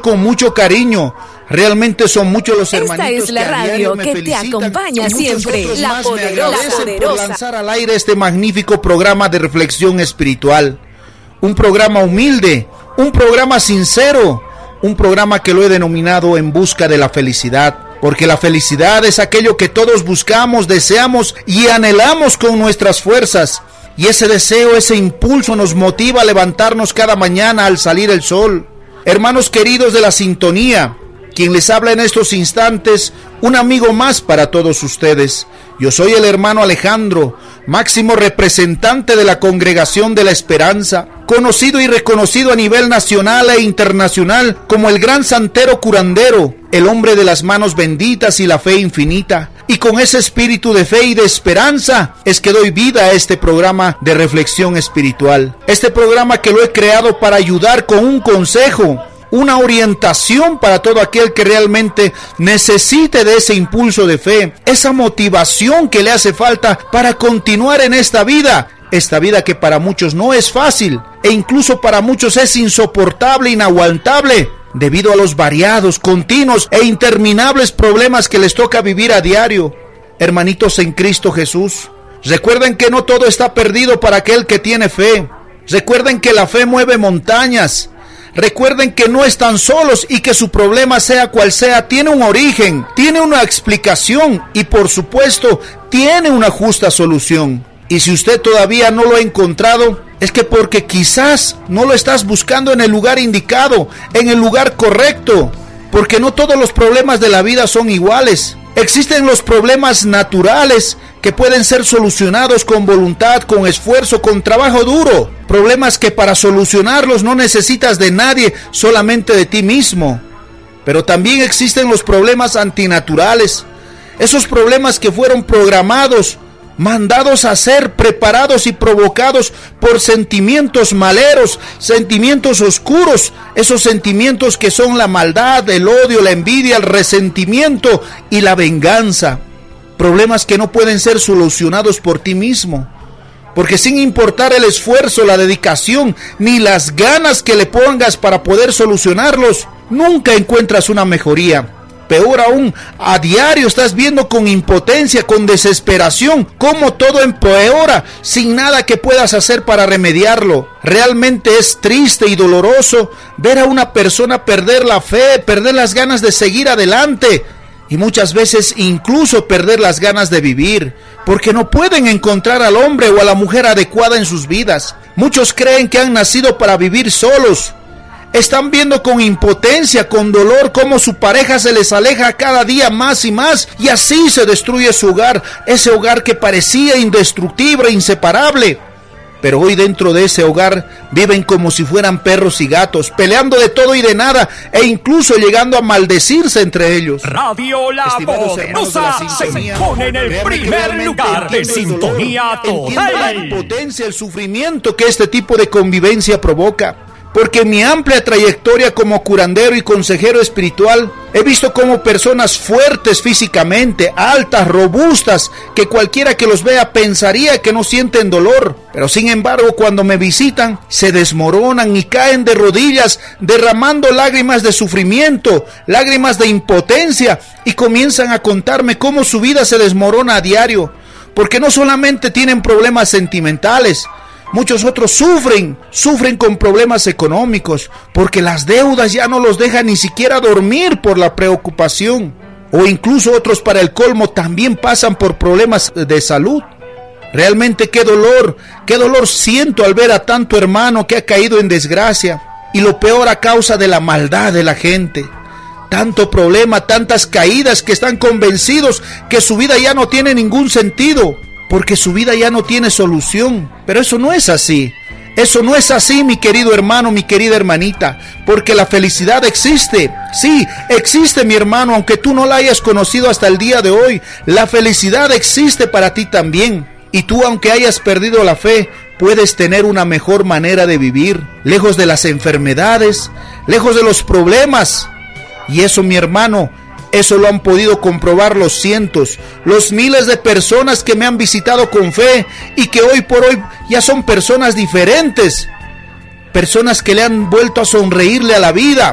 con mucho cariño. Realmente son muchos los hermanitos. Esta es la radio que te acompaña siempre, La Poderosa. Por lanzar al aire este magnífico programa de reflexión espiritual. Un programa humilde, un programa sincero, un programa que lo he denominado En Busca de la Felicidad. Porque la felicidad es aquello que todos buscamos, deseamos y anhelamos con nuestras fuerzas. Y ese deseo, ese impulso nos motiva a levantarnos cada mañana al salir el sol. Hermanos queridos de la sintonía, quien les habla en estos instantes, un amigo más para todos ustedes. Yo soy el hermano Alejandro, máximo representante de la Congregación de la Esperanza, conocido y reconocido a nivel nacional e internacional como el gran santero curandero, el hombre de las manos benditas y la fe infinita. Y con ese espíritu de fe y de esperanza es que doy vida a este programa de reflexión espiritual. Este programa que lo he creado para ayudar con un consejo, una orientación para todo aquel que realmente necesite de ese impulso de fe, esa motivación que le hace falta para continuar en esta vida que para muchos no es fácil e incluso para muchos es insoportable, inaguantable, debido a los variados, continuos e interminables problemas que les toca vivir a diario. Hermanitos en Cristo Jesús, recuerden que no todo está perdido para aquel que tiene fe. Recuerden que la fe mueve montañas. Recuerden que no están solos y que su problema, sea cual sea, tiene un origen, tiene una explicación y por supuesto tiene una justa solución. Y si usted todavía no lo ha encontrado, es que porque quizás no lo estás buscando en el lugar indicado, en el lugar correcto, porque no todos los problemas de la vida son iguales. Existen los problemas naturales que pueden ser solucionados con voluntad, con esfuerzo, con trabajo duro. Problemas que para solucionarlos no necesitas de nadie, solamente de ti mismo. Pero también existen los problemas antinaturales. Esos problemas que fueron programados, mandados a ser, preparados y provocados por sentimientos maleros, sentimientos oscuros, esos sentimientos que son la maldad, el odio, la envidia, el resentimiento y la venganza. Problemas que no pueden ser solucionados por ti mismo, porque sin importar el esfuerzo, la dedicación, ni las ganas que le pongas para poder solucionarlos, nunca encuentras una mejoría. Peor aún, a diario estás viendo con impotencia, con desesperación, cómo todo empeora sin nada que puedas hacer para remediarlo. Realmente es triste y doloroso ver a una persona perder la fe, perder las ganas de seguir adelante y muchas veces incluso perder las ganas de vivir, porque no pueden encontrar al hombre o a la mujer adecuada en sus vidas. Muchos creen que han nacido para vivir solos. Están viendo con impotencia, con dolor, cómo su pareja se les aleja cada día más y más, y así se destruye su hogar, ese hogar que parecía indestructible, inseparable. Pero hoy dentro de ese hogar viven como si fueran perros y gatos, peleando de todo y de nada, e incluso llegando a maldecirse entre ellos. Radio La Poderosa se pone en el primer lugar de sintonía total. Entiendo la impotencia, el sufrimiento que este tipo de convivencia provoca. Porque en mi amplia trayectoria como curandero y consejero espiritual, he visto como personas fuertes físicamente, altas, robustas, que cualquiera que los vea pensaría que no sienten dolor. Pero sin embargo, cuando me visitan, se desmoronan y caen de rodillas, derramando lágrimas de sufrimiento, lágrimas de impotencia, y comienzan a contarme cómo su vida se desmorona a diario. Porque no solamente tienen problemas sentimentales, muchos otros sufren con problemas económicos, porque las deudas ya no los dejan ni siquiera dormir por la preocupación. O incluso otros, para el colmo, también pasan por problemas de salud. Realmente qué dolor siento al ver a tanto hermano que ha caído en desgracia, y lo peor a causa de la maldad de la gente. Tanto problema, tantas caídas que están convencidos que su vida ya no tiene ningún sentido, porque su vida ya no tiene solución. Pero eso no es así. Eso no es así, mi querido hermano, mi querida hermanita, porque la felicidad existe. Sí, existe, mi hermano, aunque tú no la hayas conocido hasta el día de hoy. La felicidad existe para ti también. Y tú, aunque hayas perdido la fe, puedes tener una mejor manera de vivir, lejos de las enfermedades, lejos de los problemas. Y eso, mi hermano, eso lo han podido comprobar los cientos, los miles de personas que me han visitado con fe y que hoy por hoy ya son personas diferentes, personas que le han vuelto a sonreírle a la vida,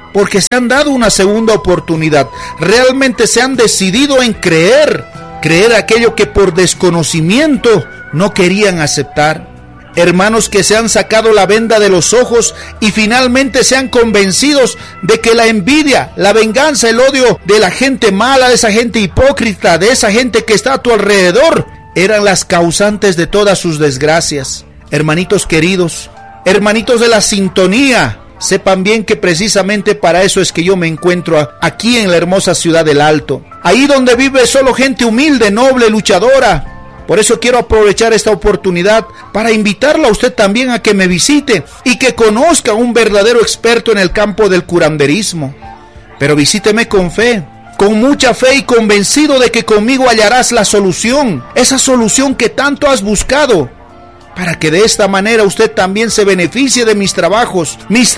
porque se han dado una segunda oportunidad. Realmente se han decidido en creer aquello que por desconocimiento no querían aceptar. Hermanos que se han sacado la venda de los ojos y finalmente se han convencidos de que la envidia, la venganza, el odio de la gente mala, de esa gente hipócrita, de esa gente que está a tu alrededor, eran las causantes de todas sus desgracias. Hermanitos queridos, hermanitos de la sintonía, sepan bien que precisamente para eso es que yo me encuentro aquí en la hermosa ciudad del Alto. Ahí donde vive solo gente humilde, noble, luchadora. Por eso quiero aprovechar esta oportunidad para invitarla a usted también a que me visite y que conozca a un verdadero experto en el campo del curanderismo. Pero visíteme con fe, con mucha fe y convencido de que conmigo hallarás la solución, esa solución que tanto has buscado, para que de esta manera usted también se beneficie de mis trabajos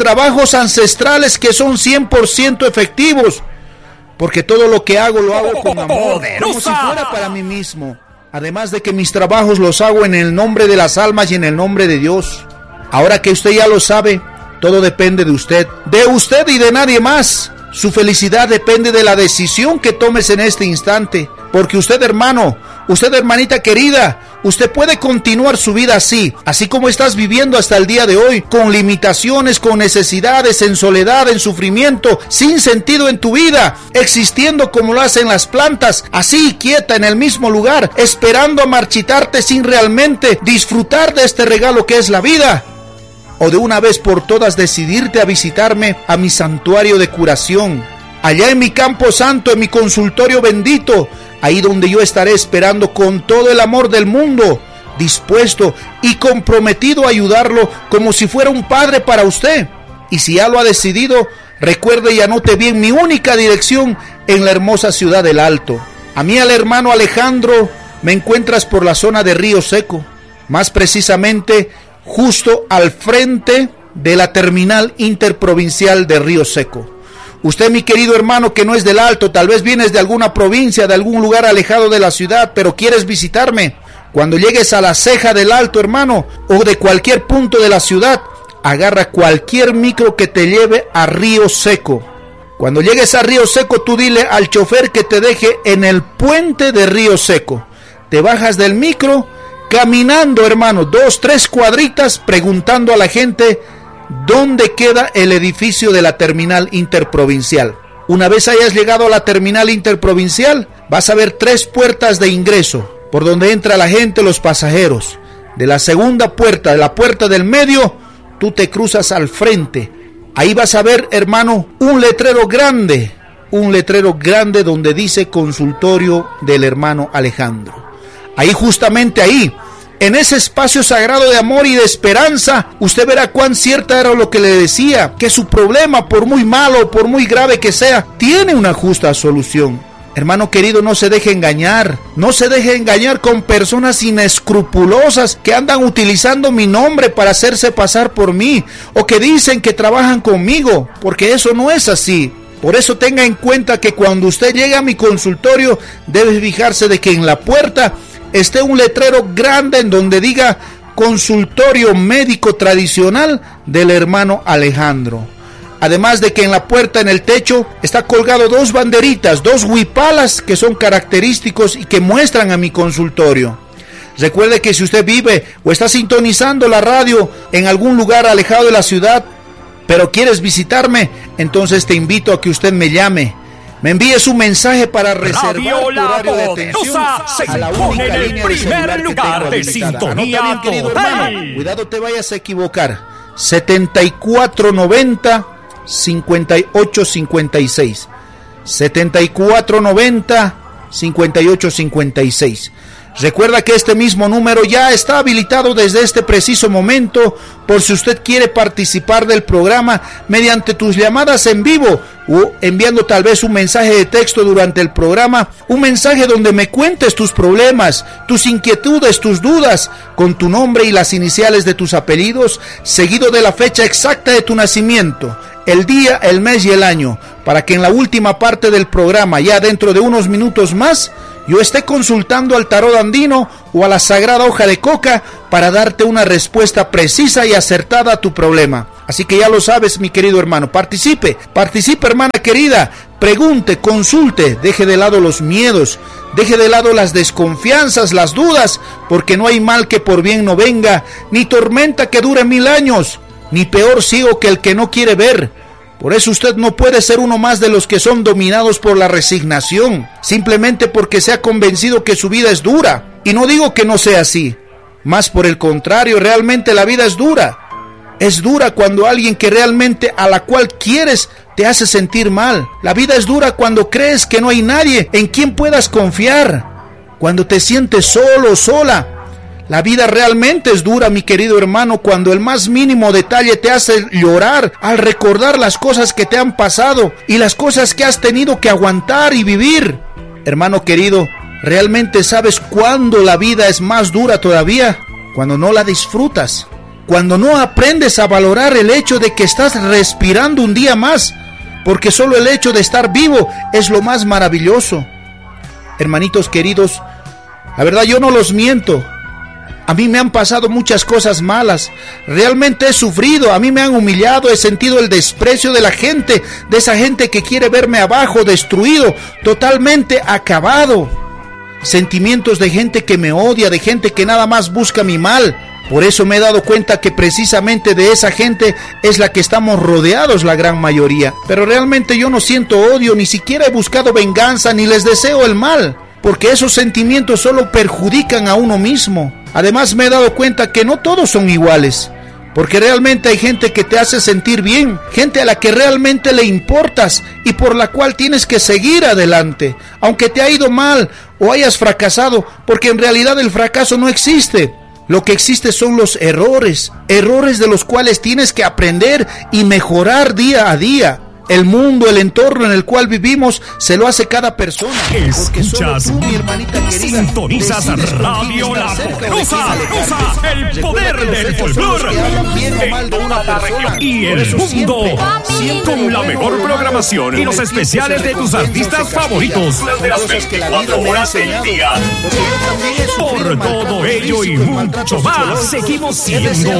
ancestrales que son 100% efectivos, porque todo lo que hago lo hago con amor, como si fuera para mí mismo. Además de que mis trabajos los hago en el nombre de las almas y en el nombre de Dios. Ahora que usted ya lo sabe, todo depende de usted y de nadie más. Su felicidad depende de la decisión que tomes en este instante. Porque usted, hermano, usted, hermanita querida, usted puede continuar su vida así como estás viviendo hasta el día de hoy, con limitaciones, con necesidades, en soledad, en sufrimiento, sin sentido en tu vida, existiendo como lo hacen las plantas, así quieta en el mismo lugar, esperando a marchitarte sin realmente disfrutar de este regalo que es la vida. O de una vez por todas decidirte a visitarme a mi santuario de curación, allá en mi campo santo, en mi consultorio bendito, ahí donde yo estaré esperando con todo el amor del mundo, dispuesto y comprometido a ayudarlo como si fuera un padre para usted. Y si ya lo ha decidido, recuerde y anote bien mi única dirección en la hermosa ciudad del Alto. A mí, al hermano Alejandro, me encuentras por la zona de Río Seco, más precisamente justo al frente de la terminal interprovincial de Río Seco. Usted, mi querido hermano, que no es del Alto, tal vez vienes de alguna provincia, de algún lugar alejado de la ciudad, pero quieres visitarme. Cuando llegues a la ceja del Alto, hermano, o de cualquier punto de la ciudad, agarra cualquier micro que te lleve a Río Seco. Cuando llegues a Río Seco, tú dile al chofer que te deje en el puente de Río Seco. Te bajas del micro, caminando, hermano, 2-3 cuadritas, preguntando a la gente dónde queda el edificio de la terminal interprovincial. Una vez hayas llegado a la terminal interprovincial, vas a ver 3 puertas de ingreso, por donde entra la gente, los pasajeros. De la segunda puerta, de la puerta del medio, tú te cruzas al frente. Ahí vas a ver, hermano, un letrero grande donde dice consultorio del hermano Alejandro. Ahí, justamente ahí, en ese espacio sagrado de amor y de esperanza, usted verá cuán cierta era lo que le decía, que su problema, por muy malo, por muy grave que sea, tiene una justa solución. Hermano querido, no se deje engañar con personas inescrupulosas que andan utilizando mi nombre para hacerse pasar por mí, o que dicen que trabajan conmigo, porque eso no es así. Por eso tenga en cuenta que cuando usted llegue a mi consultorio, debe fijarse de que en la puerta esté un letrero grande en donde diga consultorio médico tradicional del hermano Alejandro. Además de que en la puerta, en el techo, está colgado 2 banderitas, 2 huipalas que son característicos y que muestran a mi consultorio. Recuerde que si usted vive o está sintonizando la radio en algún lugar alejado de la ciudad, pero quieres visitarme, entonces te invito a que usted me llame. Me envíes un mensaje para reservar tu horario de atención a la única línea de celular que tengo habilitada. Anota bien, querido hermano, cuidado te vayas a equivocar. 7490 5856. 7490 5856. Recuerda que este mismo número ya está habilitado desde este preciso momento por si usted quiere participar del programa mediante tus llamadas en vivo o enviando tal vez un mensaje de texto durante el programa, un mensaje donde me cuentes tus problemas, tus inquietudes, tus dudas, con tu nombre y las iniciales de tus apellidos, seguido de la fecha exacta de tu nacimiento, el día, el mes y el año, para que en la última parte del programa, ya dentro de unos minutos más, yo esté consultando al tarot andino o a la sagrada hoja de coca para darte una respuesta precisa y acertada a tu problema. Así que ya lo sabes, mi querido hermano, participe, hermana querida, pregunte, consulte, deje de lado los miedos, deje de lado las desconfianzas, las dudas, porque no hay mal que por bien no venga, ni tormenta que dure 1000 años, ni peor ciego que el que no quiere ver. Por eso usted no puede ser uno más de los que son dominados por la resignación, simplemente porque se ha convencido que su vida es dura. Y no digo que no sea así, más por el contrario, realmente la vida es dura. Es dura cuando alguien que realmente a la cual quieres te hace sentir mal. La vida es dura cuando crees que no hay nadie en quien puedas confiar, cuando te sientes solo, sola. La vida realmente es dura, mi querido hermano, cuando el más mínimo detalle te hace llorar al recordar las cosas que te han pasado y las cosas que has tenido que aguantar y vivir. Hermano querido, ¿realmente sabes cuándo la vida es más dura todavía? Cuando no la disfrutas, cuando no aprendes a valorar el hecho de que estás respirando un día más, porque solo el hecho de estar vivo es lo más maravilloso. Hermanitos queridos, la verdad yo no los miento. A mí me han pasado muchas cosas malas, realmente he sufrido, a mí me han humillado, he sentido el desprecio de la gente, de esa gente que quiere verme abajo, destruido, totalmente acabado. Sentimientos de gente que me odia, de gente que nada más busca mi mal. Por eso me he dado cuenta que precisamente de esa gente es la que estamos rodeados la gran mayoría. Pero realmente yo no siento odio, ni siquiera he buscado venganza, ni les deseo el mal, porque esos sentimientos solo perjudican a uno mismo. Además me he dado cuenta que no todos son iguales, porque realmente hay gente que te hace sentir bien, gente a la que realmente le importas y por la cual tienes que seguir adelante, aunque te ha ido mal o hayas fracasado, porque en realidad el fracaso no existe. Lo que existe son los errores de los cuales tienes que aprender y mejorar día a día. El mundo, el entorno en el cual vivimos, se lo hace cada persona. Escuchas, tú, mi hermanita querida, sintonizas Radio La Poderosa, el poder del folclore en toda la región y el mundo, con la mejor programación y los especiales de tus artistas favoritos desde las 24 horas del día. Por todo ello y mucho más, seguimos siendo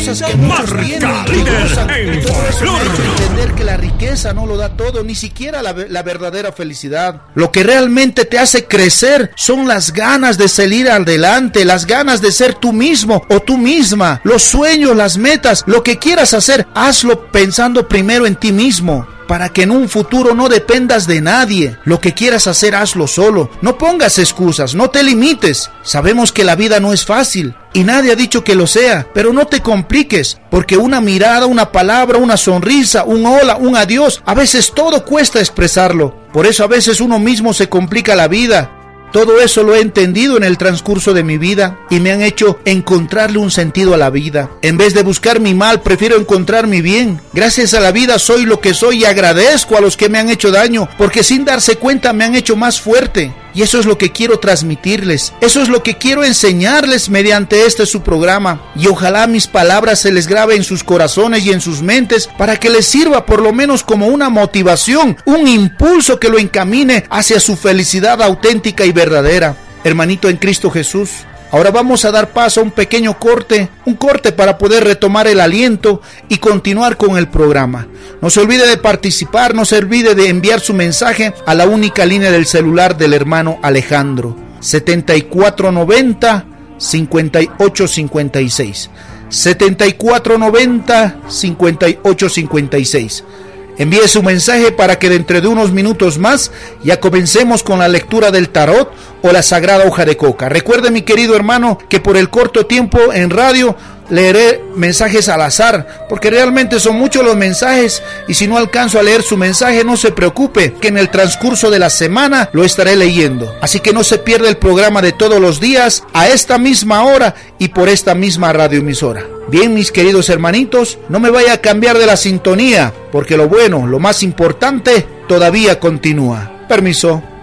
marca líder en folclore. Entender que la riqueza no lo da todo, ni siquiera la verdadera felicidad. Lo que realmente te hace crecer son las ganas de salir adelante, las ganas de ser tú mismo o tú misma, los sueños, las metas, lo que quieras hacer, hazlo pensando primero en ti mismo, para que en un futuro no dependas de nadie. Lo que quieras hacer, hazlo solo. No pongas excusas, no te limites. Sabemos que la vida no es fácil y nadie ha dicho que lo sea, pero no te compliques, porque una mirada, una palabra, una sonrisa, un hola, un adiós, a veces todo cuesta expresarlo. Por eso a veces uno mismo se complica la vida. Todo eso lo he entendido en el transcurso de mi vida y me han hecho encontrarle un sentido a la vida. En vez de buscar mi mal, prefiero encontrar mi bien. Gracias a la vida soy lo que soy y agradezco a los que me han hecho daño, porque sin darse cuenta me han hecho más fuerte. Y eso es lo que quiero transmitirles, eso es lo que quiero enseñarles mediante este su programa. Y ojalá mis palabras se les grabe en sus corazones y en sus mentes para que les sirva por lo menos como una motivación, un impulso que lo encamine hacia su felicidad auténtica y verdadera. Hermanito en Cristo Jesús, ahora vamos a dar paso a un pequeño corte, un corte para poder retomar el aliento y continuar con el programa. No se olvide de participar, no se olvide de enviar su mensaje a la única línea del celular del hermano Alejandro, 7490-5856. 7490-5856. Envíe su mensaje para que dentro de unos minutos más ya comencemos con la lectura del tarot o la sagrada hoja de coca. Recuerde, mi querido hermano, que por el corto tiempo en radio leeré mensajes al azar, porque realmente son muchos los mensajes y si no alcanzo a leer su mensaje, no se preocupe, que en el transcurso de la semana lo estaré leyendo. Así que no se pierda el programa de todos los días a esta misma hora y por esta misma radioemisora. Bien, mis queridos hermanitos, no me vaya a cambiar de la sintonía, porque lo bueno, lo más importante, todavía continúa. Permiso.